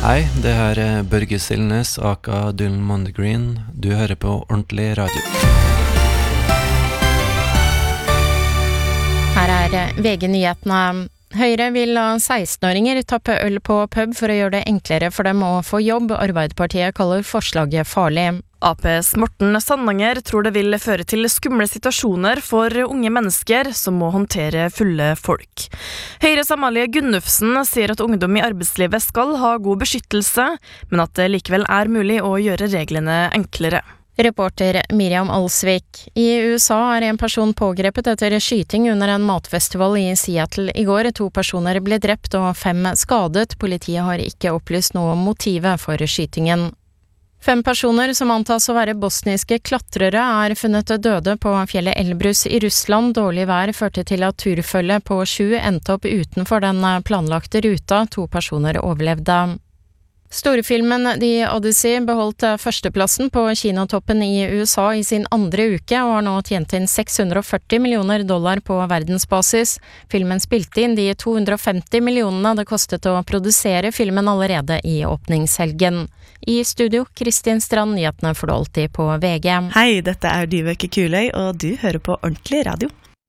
Hei, det her Børge Silnes, aka Dylan Mondegreen. Du hører på Ordentlig Radio. Her VG-nyhetene. Høyre vil la 16-åringer tappe øl på pub for å gjøre det enklere for dem å få jobb. Arbeiderpartiet kaller forslaget farlig. APs Morten Sandanger tror det vil føre til skumle situasjoner for unge mennesker som må håndtere fulle folk. Høyres Amalie Gunnufsen sier at ungdom i arbeidslivet skal ha god beskyttelse, men at det likevel er mulig å gjøre reglene enklere. Reporter Miriam Alsvik. I USA er en person pågrepet etter skyting under en matfestival i Seattle i går. 2 personer ble drept og 5 skadet. Politiet har ikke opplyst noe om motivet for skytingen. 5 personer som antas å være bosniske klatrere er funnet døde på fjellet Elbrus i Russland. Dårlig vær førte til at turfølget på 7 endte opp utenfor den planlagte ruta. 2 personer overlevde. Storfilmen The Odyssey beholdt førsteplassen på kinotoppen i USA i sin andre uke og har nå tjent inn $640 millioner på verdensbasis. Filmen spilte inn de 250 millionene det kostet å produsere filmen allerede i åpningshelgen. I studio, Kristin Strand, nyhetene får du alltid på VG. Hei, dette er Dyveke Kuløy, og du hører på Ordentlig Radio.